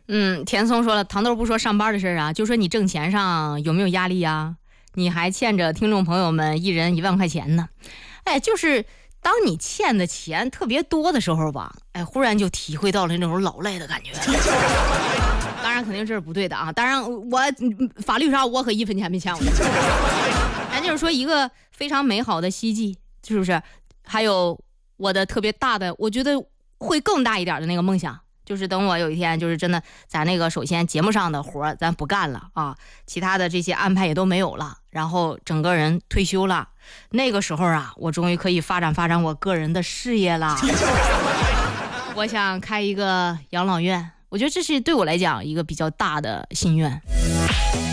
田松说了，糖豆不说上班的事啊，就说你挣钱上有没有压力啊？你还欠着听众朋友们一人1万块钱呢。就是当你欠的钱特别多的时候吧，忽然就体会到了那种老赖的感觉。当然肯定这是不对的啊，当然我法律上我可1分钱没欠我。咱就是说一个非常美好的希冀，是不是？还有我的特别大的，我觉得会更大一点的那个梦想，就是等我有一天就是真的咱那个首先节目上的活咱不干了啊，其他的这些安排也都没有了，然后整个人退休了，那个时候啊，我终于可以发展我个人的事业了。我想开一个养老院，我觉得这是对我来讲一个比较大的心愿。